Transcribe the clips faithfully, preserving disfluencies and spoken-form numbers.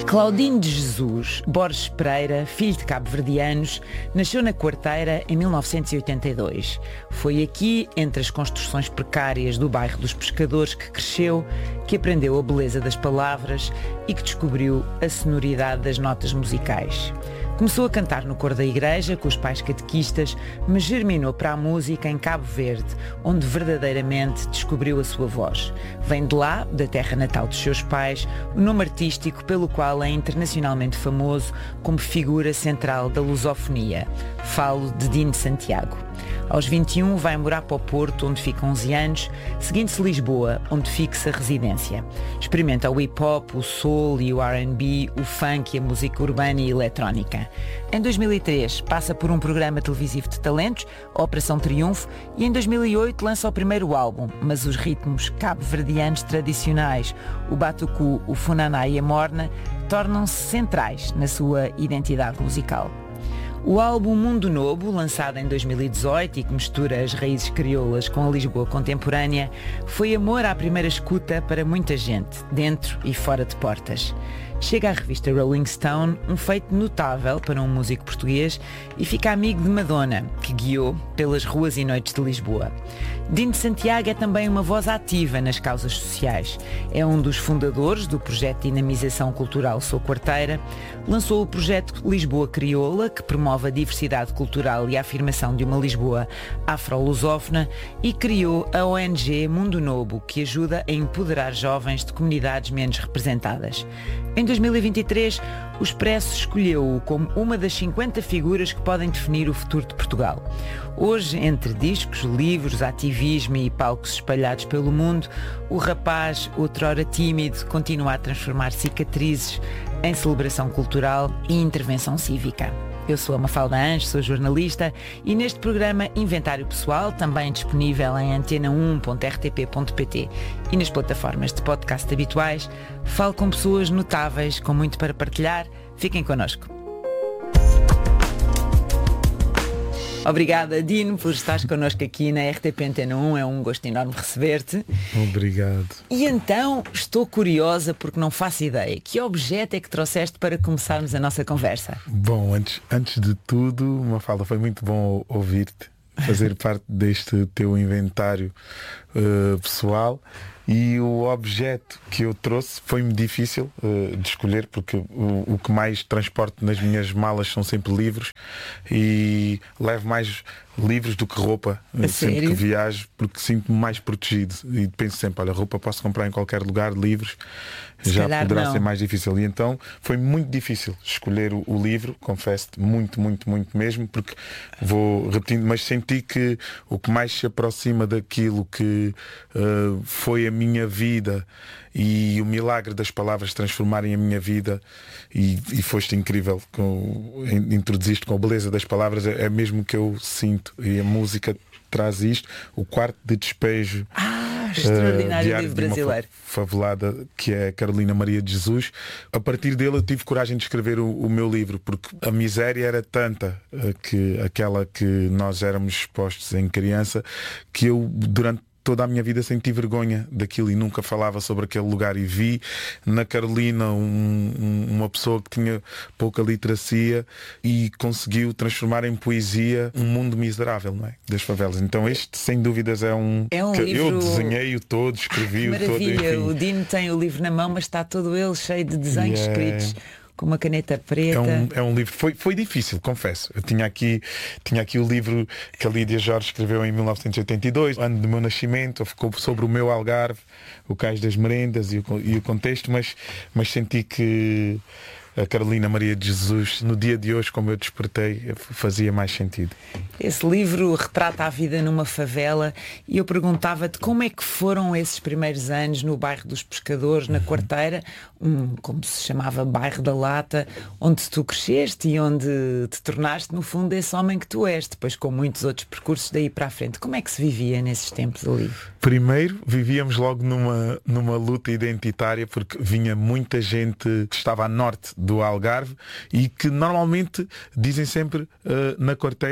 Claudinho de Jesus Borges Pereira, filho de cabo-verdianos, nasceu na Quarteira em mil novecentos e oitenta e dois. Foi aqui, entre as construções precárias do bairro dos Pescadores, que cresceu, que aprendeu a beleza das palavras e que descobriu a sonoridade das notas musicais. Começou a cantar no coro da igreja, com os pais catequistas, mas germinou para a música em Cabo Verde, onde verdadeiramente descobriu a sua voz. Vem de lá, da terra natal dos seus pais, o nome artístico pelo qual é internacionalmente famoso como figura central da lusofonia. Falo de Dino Santiago. Aos vinte e um vai morar para o Porto, onde fica onze anos, seguindo-se Lisboa, onde fixa residência. Experimenta o hip-hop, o soul e o R and B, o funk e a música urbana e eletrónica. Em dois mil e três passa por um programa televisivo de talentos, a Operação Triunfo, e em dois mil e oito lança o primeiro álbum, mas os ritmos cabo-verdianos tradicionais, o batucu, o funaná e a morna, tornam-se centrais na sua identidade musical. O álbum Mundo Novo, lançado em dois mil e dezoito e que mistura as raízes crioulas com a Lisboa contemporânea, foi amor à primeira escuta para muita gente, dentro e fora de portas. Chega à revista Rolling Stone, um feito notável para um músico português, e fica amigo de Madonna, que guiou pelas ruas e noites de Lisboa. Dino Santiago é também uma voz ativa nas causas sociais. É um dos fundadores do projeto de dinamização cultural Sou Quarteira, lançou o projeto Lisboa Crioula, que promove a diversidade cultural e a afirmação de uma Lisboa afro-lusófona, e criou a O N G Mundo Novo, que ajuda a empoderar jovens de comunidades menos representadas. Em dois mil e vinte e três, o Expresso escolheu-o como uma das cinquenta figuras que podem definir o futuro de Portugal. Hoje, entre discos, livros, ativismo e palcos espalhados pelo mundo, o rapaz, outrora tímido, continua a transformar cicatrizes em celebração cultural e intervenção cívica. Eu sou a Mafalda Anjos, sou jornalista, e neste programa Inventário Pessoal, também disponível em antena um ponto r t p ponto p t e nas plataformas de podcast habituais, falo com pessoas notáveis, com muito para partilhar. Fiquem connosco. Obrigada, Dino, por estares connosco aqui na R T P Antena um. É um gosto enorme receber-te. Obrigado. E então, estou curiosa porque não faço ideia. Que objeto é que trouxeste para começarmos a nossa conversa? Bom, antes, antes de tudo, Mafalda, foi muito bom ouvir-te, fazer parte deste teu inventário uh, pessoal. E o objeto que eu trouxe foi-me difícil uh, de escolher, porque o, o que mais transporto nas minhas malas são sempre livros, e levo mais livros do que roupa A sempre sério? que viajo, porque sinto-me mais protegido e penso sempre, olha, roupa posso comprar em qualquer lugar, livros Se já calhar poderá não. ser mais difícil. E então foi muito difícil escolher o, o livro, confesso-te, muito, muito, muito mesmo, porque vou repetindo, mas senti que o que mais se aproxima daquilo que uh, foi a minha vida e o milagre das palavras transformarem a minha vida, e, e foste incrível, com, introduziste com a beleza das palavras, é, é mesmo que eu sinto, e a música traz isto, o Quarto de Despejo. Ah, extraordinário uh, livro de uma brasileiro. fa- favelada, que é Carolina Maria de Jesus. A partir dele eu tive coragem de escrever o, o meu livro, porque a miséria era tanta, uh, que aquela que nós éramos expostos em criança, que eu durante toda a minha vida senti vergonha daquilo e nunca falava sobre aquele lugar, e vi na Carolina um, um, uma pessoa que tinha pouca literacia e conseguiu transformar em poesia um mundo miserável, não é? Das favelas. Então este sem dúvidas é um, É um que livro- eu desenhei-o todo, escrevi-o todo, Maravilha, enfim. o Dino tem o livro na mão, mas está todo ele cheio de desenhos Yeah. escritos com uma caneta preta. É um, é um livro, foi, foi difícil, confesso. Eu tinha aqui, tinha aqui o livro que a Lídia Jorge escreveu em mil novecentos e oitenta e dois, ano do meu nascimento, ficou sobre o meu Algarve, o Cais das Merendas e o, e o contexto, mas, mas senti que a Carolina Maria de Jesus, no dia de hoje, como eu despertei, fazia mais sentido. Esse livro retrata a vida numa favela, e eu perguntava-te como é que foram esses primeiros anos no bairro dos Pescadores, na Quarteira, um, como se chamava, bairro da Lata, onde tu cresceste e onde te tornaste, no fundo, esse homem que tu és, depois com muitos outros percursos daí para a frente. Como é que se vivia nesses tempos ali? Primeiro, vivíamos logo numa, numa luta identitária, porque vinha muita gente que estava a norte do Algarve e que normalmente dizem sempre uh, na Quarteira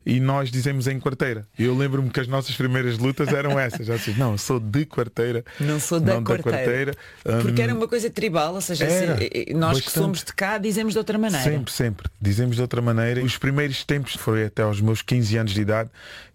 e nós dizemos em quarteira. Eu lembro-me que as nossas primeiras lutas eram essas. Já disse, não, sou de quarteira. Não sou da não quarteira. Da quarteira. Porque era uma coisa tribal, ou seja, Era, se, nós bastante. Que somos de cá dizemos de outra maneira. Sempre, sempre. Dizemos de outra maneira. Os primeiros tempos foi até aos meus quinze anos de idade.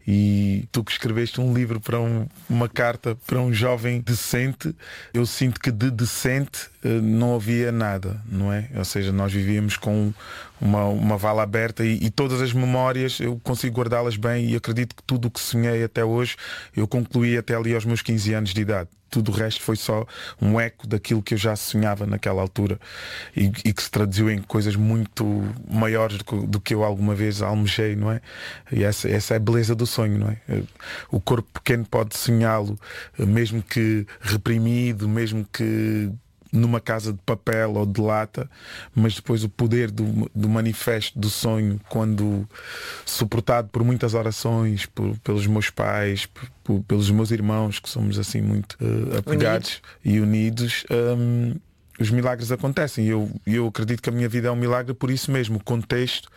E tu que escreveste um livro para um, uma carta para um jovem decente, eu sinto que de decente não havia nada, não é? Ou seja, nós vivíamos com uma, uma vala aberta e, e todas as memórias eu consigo guardá-las bem, e acredito que tudo o que sonhei até hoje eu concluí até ali aos meus quinze anos de idade. Tudo o resto foi só um eco daquilo que eu já sonhava naquela altura e, e que se traduziu em coisas muito maiores do que, do que eu alguma vez almejei, não é? E essa, essa é a beleza do sonho, não é? O corpo pequeno pode sonhá-lo, mesmo que reprimido, mesmo que numa casa de papel ou de lata, mas depois o poder do, do manifesto do sonho, quando suportado por muitas orações, por, pelos meus pais, por, pelos meus irmãos, que somos assim muito uh, apegados Unido. e unidos, um, os milagres acontecem. E eu, eu acredito que a minha vida é um milagre por isso mesmo. O contexto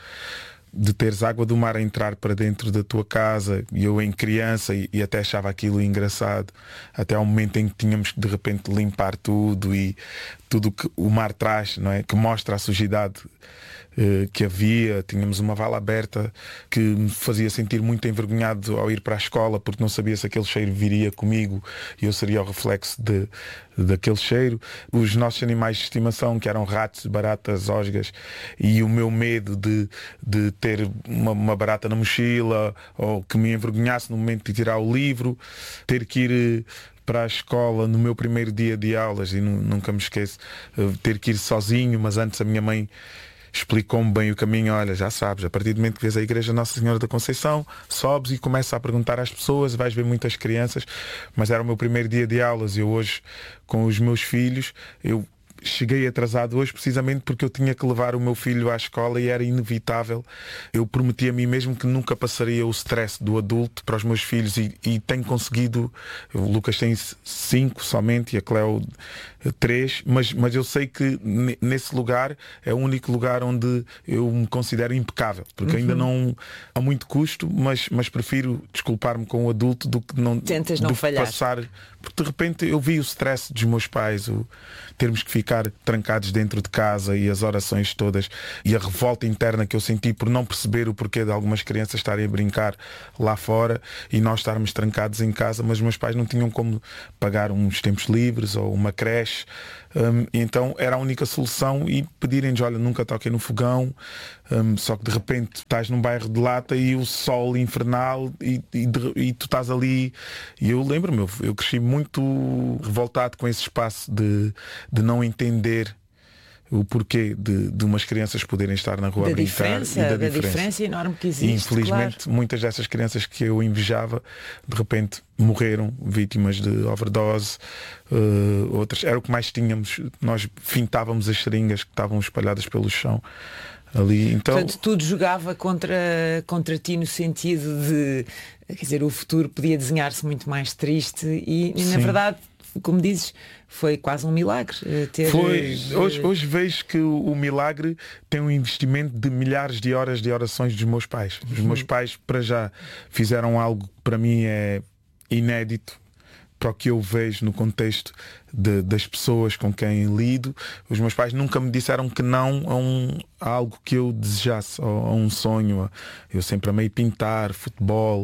de teres água do mar a entrar para dentro da tua casa, e eu em criança e, e até achava aquilo engraçado, até ao momento em que tínhamos que de repente limpar tudo e tudo que o mar traz, não é? Que mostra a sujidade eh, que havia. Tínhamos uma vala aberta que me fazia sentir muito envergonhado ao ir para a escola, porque não sabia se aquele cheiro viria comigo e eu seria o reflexo de, daquele cheiro. Os nossos animais de estimação, que eram ratos, baratas, osgas, e o meu medo de, de ter uma, uma barata na mochila, ou que me envergonhasse no momento de tirar o livro, ter que ir para a escola no meu primeiro dia de aulas, e nunca me esqueço, ter que ir sozinho, mas antes a minha mãe explicou-me bem o caminho. Olha, já sabes, a partir do momento que vês a igreja Nossa Senhora da Conceição, sobes e começas a perguntar às pessoas, vais ver muitas crianças. Mas era o meu primeiro dia de aulas, e eu hoje, com os meus filhos, eu cheguei atrasado hoje precisamente porque eu tinha que levar o meu filho à escola e era inevitável. Eu prometi a mim mesmo que nunca passaria o stress do adulto para os meus filhos, e, e tenho conseguido. O Lucas tem cinco somente e a Cleo três, mas, mas eu sei que nesse lugar é o único lugar onde eu me considero impecável, porque uhum. ainda não há muito custo, mas, mas prefiro desculpar-me com o adulto do que não, Tentas não do falhar. Passar, porque de repente eu vi o stress dos meus pais, o termos que ficar trancados dentro de casa, e as orações todas, e a revolta interna que eu senti por não perceber o porquê de algumas crianças estarem a brincar lá fora e nós estarmos trancados em casa, mas meus pais não tinham como pagar uns tempos livres ou uma creche. Um, então era a única solução, e pedirem-nos, olha, nunca toquem no fogão, um, só que de repente estás num bairro de lata e o sol infernal e, e, de, e tu estás ali, e eu lembro-me, eu, eu cresci muito revoltado com esse espaço de, de não entender o porquê de, de umas crianças poderem estar na rua da a brincar, diferença, e da, da diferença. diferença enorme que existe. E infelizmente claro. Muitas dessas crianças que eu invejava de repente morreram vítimas de overdose, uh, outras, era o que mais tínhamos. Nós fintávamos as seringas que estavam espalhadas pelo chão ali. Então, portanto, tudo jogava contra, contra ti, no sentido de, quer dizer, o futuro podia desenhar-se muito mais triste, e, e na verdade, como dizes, foi quase um milagre ter... Foi. Hoje, hoje vejo que o, o milagre tem um investimento de milhares de horas de orações dos meus pais. Os meus pais, para já, fizeram algo que para mim é inédito para o que eu vejo no contexto de, das pessoas com quem lido. Os meus pais nunca me disseram que não a, um, a algo que eu desejasse, a, a um sonho. Eu sempre amei pintar, futebol,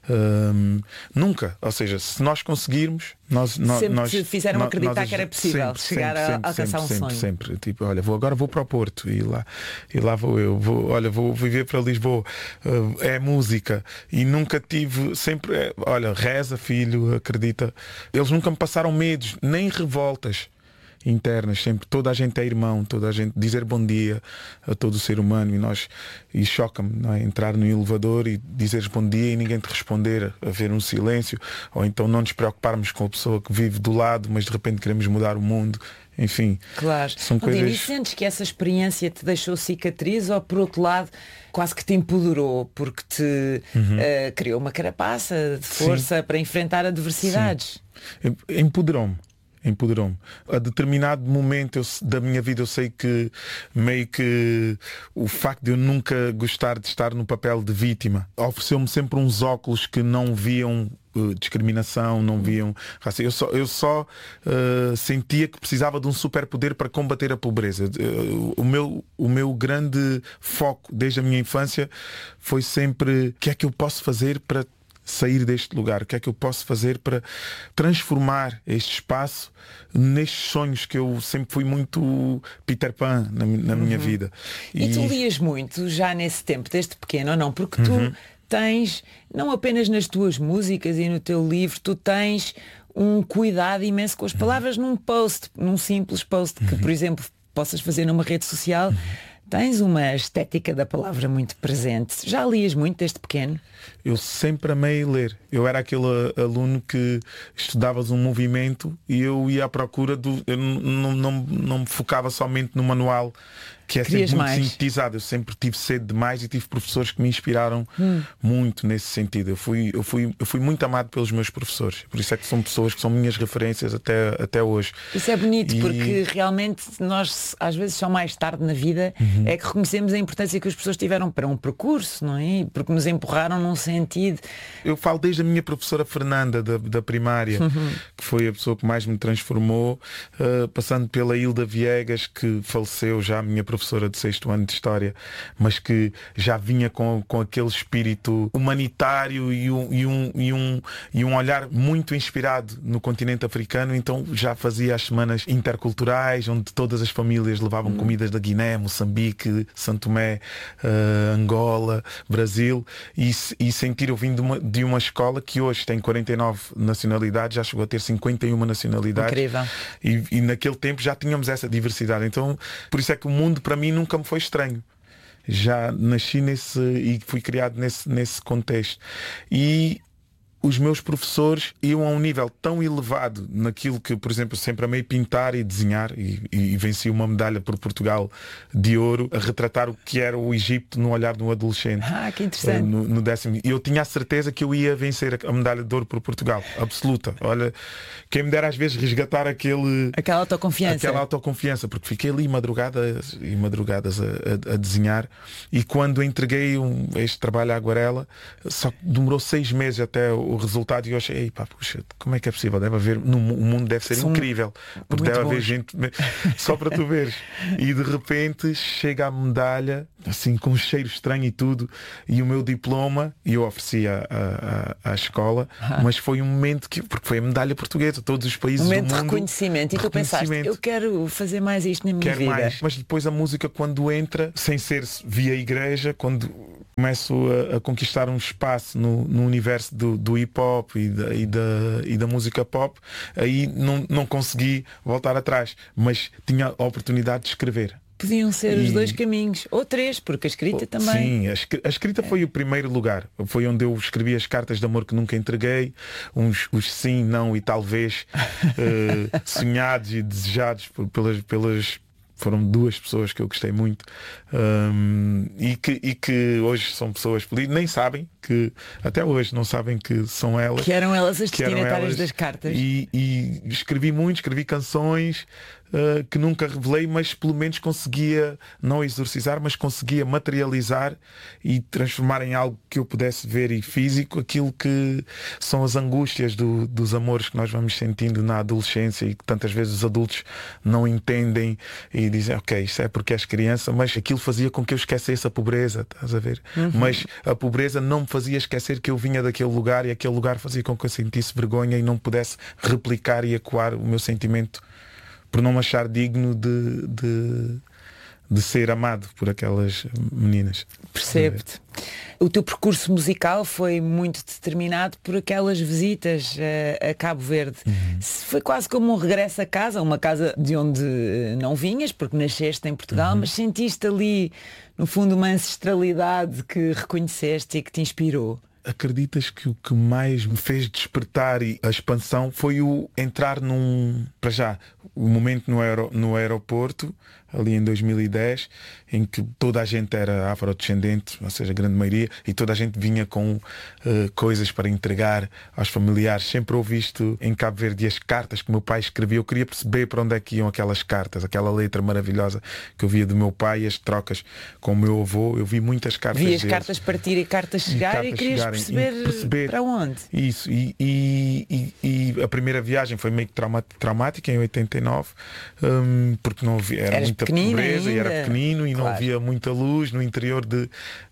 hum, nunca. Ou seja, se nós conseguirmos, nós, sempre nós te fizeram nós, acreditar nós, que era possível sempre, chegar sempre, a sempre, alcançar sempre, um sempre, sonho. Sempre, tipo, olha, vou agora vou para o Porto e lá, e lá vou eu. Vou, olha, vou viver para Lisboa. Uh, é música. E nunca tive, sempre, é, olha, reza, filho, acredita. Eles nunca me passaram medos, nem revoltas internas. Sempre toda a gente é irmão, toda a gente dizer bom dia a todo o ser humano, e nós, e choca-me, não é? Entrar no elevador e dizeres bom dia e ninguém te responder, haver um silêncio, ou então não nos preocuparmos com a pessoa que vive do lado, mas de repente queremos mudar o mundo. Enfim, claro. São coisas... E sentes que essa experiência te deixou cicatriz, ou por outro lado quase que te empoderou, porque te uhum. uh, criou uma carapaça de força Sim. para enfrentar adversidades? Sim. Empoderou-me. empoderou-me. A determinado momento eu, da minha vida eu sei que meio que o facto de eu nunca gostar de estar no papel de vítima ofereceu-me sempre uns óculos que não viam uh, discriminação, não viam racismo. Eu só, eu só uh, sentia que precisava de um superpoder para combater a pobreza. Uh, o, meu, o meu grande foco desde a minha infância foi sempre o que é que eu posso fazer para sair deste lugar, o que é que eu posso fazer para transformar este espaço nestes sonhos que eu sempre fui muito Peter Pan na, na minha uhum. vida. E... e tu lias muito já nesse tempo, desde pequeno ou não? Porque tu uhum. tens, não apenas nas tuas músicas e no teu livro, tu tens um cuidado imenso com as palavras uhum. num post, num simples post que, uhum. por exemplo, possas fazer numa rede social. Uhum. Tens uma estética da palavra muito presente. Já lias muito desde pequeno? Eu sempre amei ler. Eu era aquele aluno que estudavas um movimento e eu ia à procura do... Eu não, não, não me focava somente no manual, que é Querias sempre muito mais. sintetizado. Eu sempre tive sede de mais e tive professores que me inspiraram hum. muito nesse sentido. Eu fui, eu, fui, eu fui muito amado pelos meus professores. Por isso é que são pessoas que são minhas referências até, até hoje. Isso é bonito, e... porque realmente nós, às vezes, só mais tarde na vida uhum. é que reconhecemos a importância que as pessoas tiveram para um percurso, não é? Porque nos empurraram num sentido. Eu falo desde a minha professora Fernanda, da, da primária, uhum. que foi a pessoa que mais me transformou, uh, passando pela Hilda Viegas, que faleceu, já a minha professora de sexto ano de História, mas que já vinha com, com aquele espírito humanitário e um, e, um, e, um, e um olhar muito inspirado no continente africano. Então já fazia as semanas interculturais, onde todas as famílias levavam uhum. comidas da Guiné, Moçambique, Santo Tomé, uh, Angola, Brasil, e, e sentir eu vim de uma, de uma escola que hoje tem quarenta e nove nacionalidades, já chegou a ter cinquenta e uma nacionalidades. Incrível. E, e naquele tempo já tínhamos essa diversidade. Então, por isso é que o mundo para mim nunca me foi estranho. Já nasci nesse e fui criado nesse, nesse contexto. E os meus professores iam a um nível tão elevado naquilo que, por exemplo, sempre amei pintar e desenhar, e, e venci uma medalha por Portugal de ouro a retratar o que era o Egito no olhar de um adolescente. Ah, que interessante. No, no décimo. E eu tinha a certeza que eu ia vencer a medalha de ouro por Portugal, absoluta. Olha, quem me dera às vezes resgatar aquele, aquela autoconfiança. Aquela autoconfiança, porque fiquei ali madrugadas e madrugadas a, a, a desenhar, e quando entreguei um, este trabalho à Aguarela, só demorou seis meses até o o resultado, e eu achei, pá, puxa, como é que é possível? Deve haver, no, o mundo deve ser São incrível, porque deve bons. haver gente só para tu veres. E de repente chega a medalha, assim, com um cheiro estranho e tudo, e o meu diploma, e eu ofereci à, à, à escola, ah. mas foi um momento que, porque foi a medalha portuguesa, todos os países um momento do mundo. de reconhecimento, e tu pensaste, eu quero fazer mais isto na minha quero vida. Mais. Mas depois a música, quando entra, sem ser via igreja, quando começo a, a conquistar um espaço no, no universo do, do hip hop e da, e, da, e da música pop, aí não, não consegui voltar atrás, mas tinha a oportunidade de escrever. Podiam ser e... os dois caminhos, ou três, porque a escrita também. Sim, a, escri- a escrita é. foi o primeiro lugar. Foi onde eu escrevi as cartas de amor que nunca entreguei, uns os sim, não e talvez uh, sonhados e desejados por, pelas, pelas foram duas pessoas que eu gostei muito, um, e, que, e que hoje são pessoas felizes, nem sabem que, até hoje não sabem que são elas. Que eram elas as destinatárias das cartas. E, e escrevi muito, escrevi canções uh, que nunca revelei, mas pelo menos conseguia não exorcizar, mas conseguia materializar e transformar em algo que eu pudesse ver e físico aquilo que são as angústias do, dos amores que nós vamos sentindo na adolescência e que tantas vezes os adultos não entendem e dizem, ok, isso é porque és criança, mas aquilo fazia com que eu esquecesse a pobreza, estás a ver? Uhum. Mas a pobreza não me fazia esquecer que eu vinha daquele lugar, e aquele lugar fazia com que eu sentisse vergonha e não pudesse replicar e ecoar o meu sentimento por não me achar digno de, de, de ser amado por aquelas meninas. Percebo-te. O teu percurso musical foi muito determinado por aquelas visitas a, a Cabo Verde. Uhum. Foi quase como um regresso a casa, uma casa de onde não vinhas, porque nasceste em Portugal, uhum. mas sentiste ali, no fundo, uma ancestralidade que reconheceste e que te inspirou. Acreditas que o que mais me fez despertar e a expansão foi o entrar num, para já, o momento no, aer, no aeroporto, ali em dois mil e dez, em que toda a gente era afrodescendente, ou seja, a grande maioria, e toda a gente vinha com uh, coisas para entregar aos familiares. Sempre ouvi isto em Cabo Verde, as cartas que o meu pai escrevia. Eu queria perceber para onde é que iam aquelas cartas, aquela letra maravilhosa que eu via do meu pai, e as trocas com o meu avô. Eu vi muitas cartas Vi as deles. cartas partir e cartas chegar e, cartas e querias chegarem, perceber, e perceber para onde. Isso, e, e, e, e a primeira viagem foi meio que traumática, em oitenta e nove, um, porque não havia, era Eras muita pobreza ainda. E era pequenino e claro. Não havia muita luz no interior de,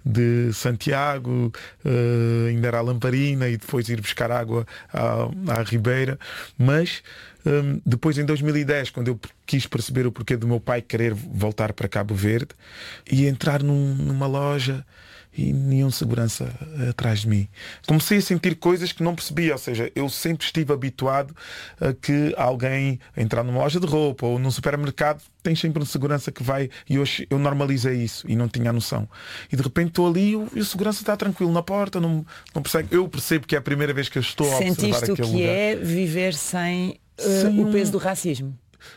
de Santiago, uh, ainda era a lamparina e depois ir buscar água à, à ribeira. Mas um, depois em dois mil e dez, quando eu quis perceber o porquê do meu pai querer voltar para Cabo Verde e entrar num, numa loja e nenhum segurança atrás de mim, comecei a sentir coisas que não percebia. Ou seja, eu sempre estive habituado a que alguém entrar numa loja de roupa ou num supermercado tem sempre um segurança que vai, e hoje eu normalizei isso e não tinha a noção. E de repente estou ali e o segurança está tranquilo na porta, não, não percebe. Eu percebo que é a primeira vez que eu estou a observar aquele lugar. Sentiste o que é viver sem, uh, sem o peso do racismo?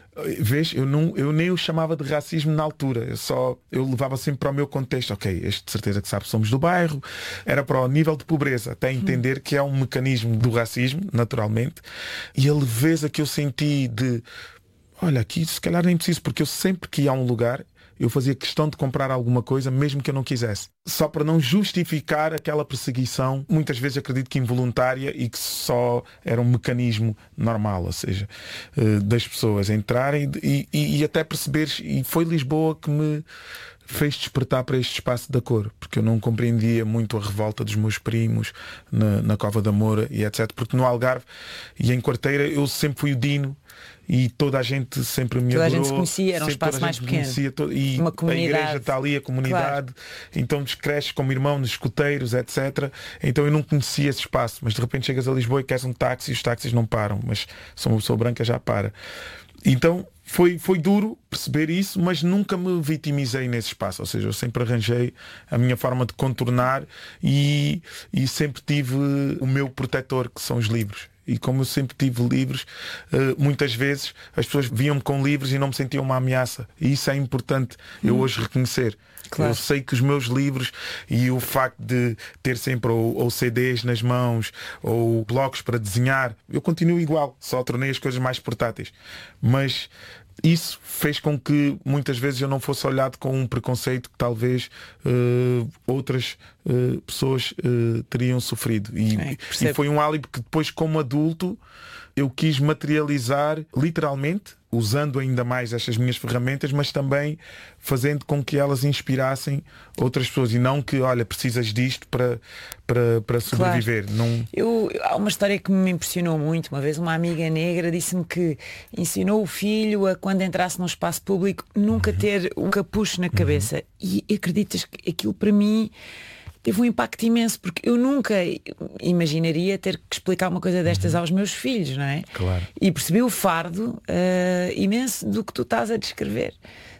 Vês, eu, não, eu nem o chamava de racismo na altura. Eu só eu levava sempre para o meu contexto. Ok, este de certeza que sabe, somos do bairro. Era para o nível de pobreza, até entender que é um mecanismo do racismo, naturalmente. E a leveza que eu senti de olha, aqui se calhar nem preciso, porque eu sempre que ia a um lugar eu fazia questão de comprar alguma coisa, mesmo que eu não quisesse, só para não justificar aquela perseguição, muitas vezes acredito que involuntária, e que só era um mecanismo normal, ou seja, das pessoas entrarem e, e, e até perceberes. E foi Lisboa que me fez despertar para este espaço da cor, porque eu não compreendia muito a revolta dos meus primos na, na Cova da Moura e etcétera. Porque no Algarve e em Quarteira eu sempre fui o Dino e toda a gente sempre me toda adorou. Toda a gente se conhecia, era um espaço mais pequeno. Todo, e uma comunidade. A igreja está ali, a comunidade, claro. Então cresces como irmão nos escuteiros, etcétera. Então eu não conhecia esse espaço, mas de repente chegas a Lisboa e queres um táxi e os táxis não param, mas sou uma pessoa branca, já para. Então foi, foi duro perceber isso, mas nunca me vitimizei nesse espaço. Ou seja, eu sempre arranjei a minha forma de contornar e, e sempre tive o meu protetor, que são os livros. E como eu sempre tive livros, muitas vezes as pessoas viam-me com livros e não me sentiam uma ameaça. E isso é importante eu hoje reconhecer. Claro. Eu sei que os meus livros e o facto de ter sempre ou, ou C Ds nas mãos ou blocos para desenhar, eu continuo igual, só tornei as coisas mais portáteis. Mas isso fez com que muitas vezes eu não fosse olhado com um preconceito que talvez uh, outras uh, pessoas uh, teriam sofrido. E, é, e foi um álibi que depois, como adulto, eu quis materializar literalmente, usando ainda mais estas minhas ferramentas, mas também fazendo com que elas inspirassem outras pessoas. E não que, olha, precisas disto para, para, para sobreviver. Claro. Não... Eu, há uma história que me impressionou muito. Uma vez uma amiga negra disse-me que ensinou o filho a, quando entrasse num espaço público, nunca uhum. ter um capucho na cabeça. Uhum. E acreditas que aquilo para mim teve um impacto imenso, porque eu nunca imaginaria ter que explicar uma coisa destas aos meus filhos, não é? Claro. E percebi o fardo uh, imenso do que tu estás a descrever.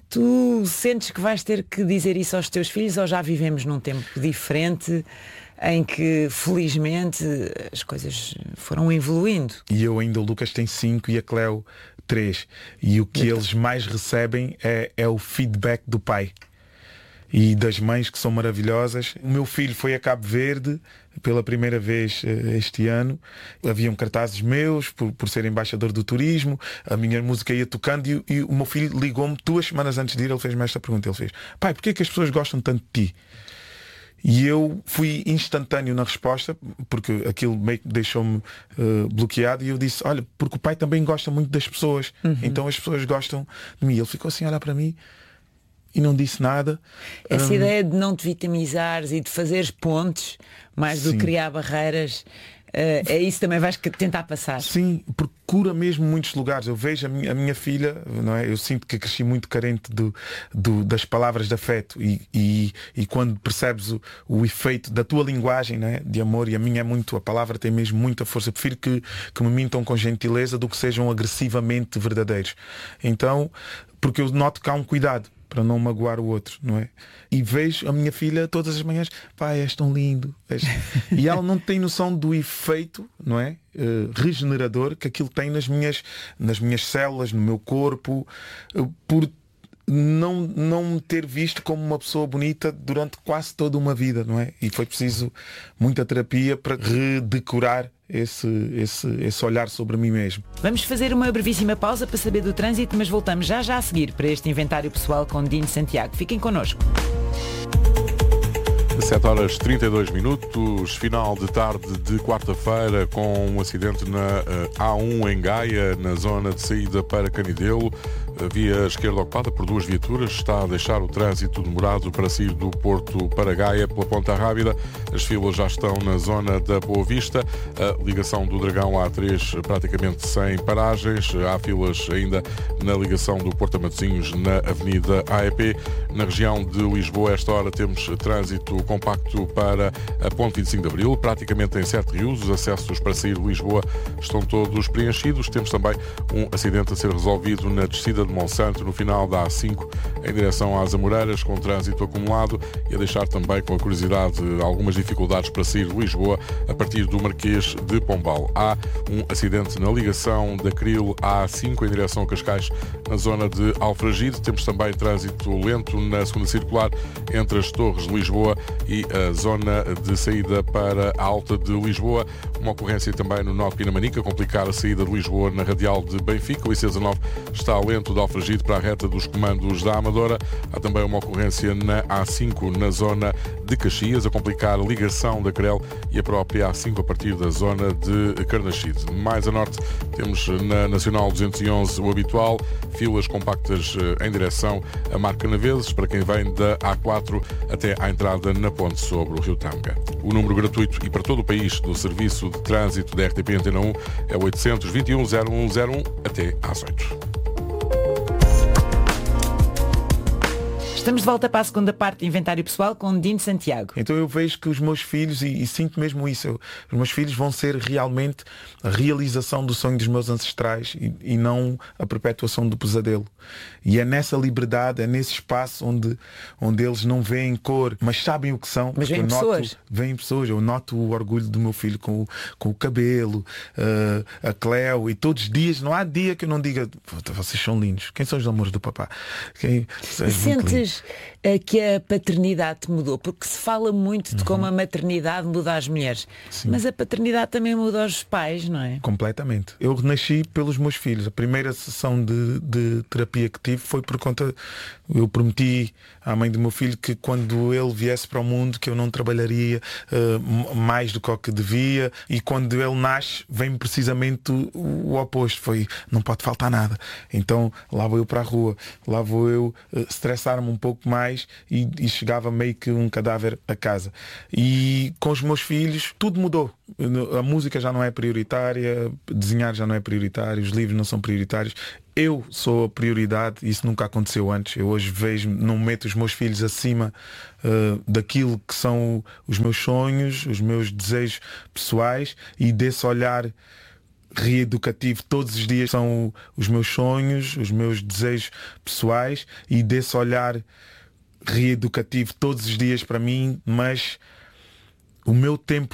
Tu sentes que vais ter que dizer isso aos teus filhos, ou já vivemos num tempo diferente em que felizmente as coisas foram evoluindo? E eu ainda, o Lucas tem cinco e a Cleo três, e o que Muito. eles mais recebem é, é o feedback do pai e das mães, que são maravilhosas. O meu filho foi a Cabo Verde pela primeira vez este ano. Haviam cartazes meus por, por ser embaixador do turismo. A minha música ia tocando e, e o meu filho ligou-me duas semanas antes de ir. Ele fez-me esta pergunta. Ele fez: pai, porquê é que as pessoas gostam tanto de ti? E eu fui instantâneo na resposta, porque aquilo meio que deixou-me uh, bloqueado. E eu disse: olha, porque o pai também gosta muito das pessoas. Uhum. Então as pessoas gostam de mim. Ele ficou assim a olhar para mim e não disse nada. Essa um... ideia de não te vitimizares e de fazeres pontes, mais Sim. do que criar barreiras, uh, é isso também vais tentar passar. Sim, procura mesmo muitos lugares. Eu vejo a minha, a minha filha, não é? Eu sinto que cresci muito carente do, do, das palavras de afeto e, e, e quando percebes o, o efeito da tua linguagem, não é? De amor, e a minha é muito, a palavra tem mesmo muita força. Eu prefiro que, que me mintam com gentileza do que sejam agressivamente verdadeiros. Então, porque eu noto que há um cuidado. para não magoar o outro, não é? E vejo a minha filha todas as manhãs, pai, és tão lindo. És... E ela não tem noção do efeito, não é? Uh, regenerador que aquilo tem nas minhas, nas minhas células, no meu corpo, uh, por não, não me ter visto como uma pessoa bonita durante quase toda uma vida, não é? E foi preciso muita terapia para redecorar esse, esse, esse olhar sobre mim mesmo. Vamos fazer uma brevíssima pausa para saber do trânsito, mas voltamos já já a seguir para este inventário pessoal com Dino Santiago. Fiquem connosco. sete horas e trinta e dois minutos, final de tarde de quarta-feira, com um acidente na uh, A um em Gaia, na zona de saída para Canidelo. A via esquerda ocupada por duas viaturas está a deixar o trânsito demorado para sair do Porto para Gaia pela Ponta Rábida. As filas já estão na zona da Boa Vista. A ligação do Dragão A três praticamente sem paragens. Há filas ainda na ligação do Porto a Matosinhos na Avenida A E P. Na região de Lisboa, a esta hora, temos trânsito compacto para a Ponte vinte e cinco de Abril, praticamente em Sete Rios. Os acessos para sair de Lisboa estão todos preenchidos. Temos também um acidente a ser resolvido na descida de Monsanto, no final da A cinco, em direção às Amoreiras, com trânsito acumulado, e a deixar também com a curiosidade algumas dificuldades para sair de Lisboa a partir do Marquês de Pombal. Há um acidente na ligação da Cril A cinco em direção a Cascais, na zona de Alfragide. Temos também trânsito lento na segunda circular entre as Torres de Lisboa e a zona de saída para a Alta de Lisboa. Uma ocorrência também no nó de Pinamanica, complicar a saída de Lisboa na radial de Benfica. O I C dezanove está lento de Alfragide para a reta dos comandos da Amadora. Há também uma ocorrência na A cinco na zona de Caxias, a complicar a ligação da Crel e a própria A cinco a partir da zona de Carnaxide. Mais a norte temos na Nacional duzentos e onze o habitual, filas compactas em direção a Marca Naveses, para quem vem da A quatro até à entrada na ponte sobre o Rio Tâmega. O número gratuito e para todo o país do Serviço de Trânsito da R T P Antena um é o oitocentos, vinte e um, zero um zero um até às oito. Estamos de volta para a segunda parte do Inventário Pessoal com Dino Santiago. Então eu vejo que os meus filhos, e, e sinto mesmo isso, eu, os meus filhos vão ser realmente a realização do sonho dos meus ancestrais e, e não a perpetuação do pesadelo. E é nessa liberdade, é nesse espaço onde, onde eles não veem cor, mas sabem o que são. Mas vêm pessoas. Vêm pessoas. Eu noto o orgulho do meu filho com o, com o cabelo, uh, a Cleo, e todos os dias, não há dia que eu não diga, vocês são lindos. Quem são os amores do papá? Quem, sentes que a paternidade te mudou? Porque se fala muito de como a maternidade muda as mulheres. Sim. Mas a paternidade também muda os pais, não é? Completamente. Eu renasci pelos meus filhos. A primeira sessão de, de terapia que tive foi por conta... Eu prometi à mãe do meu filho que quando ele viesse para o mundo que eu não trabalharia uh, mais do que o que devia, e quando ele nasce vem precisamente o, o oposto. Foi, não pode faltar nada. Então lá vou eu para a rua, lá vou eu uh, estressar-me um pouco mais e, e chegava meio que um cadáver a casa. E com os meus filhos tudo mudou. A música já não é prioritária, desenhar já não é prioritário, os livros não são prioritários. Eu sou a prioridade, isso nunca aconteceu antes. Eu hoje vejo, não meto os meus filhos acima uh, daquilo que são os meus sonhos, os meus desejos pessoais, e desse olhar reeducativo todos os dias são os meus sonhos, os meus desejos pessoais, e desse olhar reeducativo todos os dias para mim, mas o meu tempo